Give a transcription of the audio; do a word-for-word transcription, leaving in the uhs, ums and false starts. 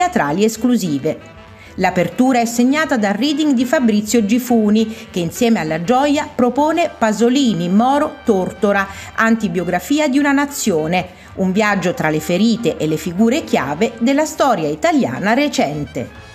teatrali esclusive. L'apertura è segnata dal reading di Fabrizio Gifuni, che insieme alla Gioia propone Pasolini, Moro, Tortora, antibiografia di una nazione, un viaggio tra le ferite e le figure chiave della storia italiana recente.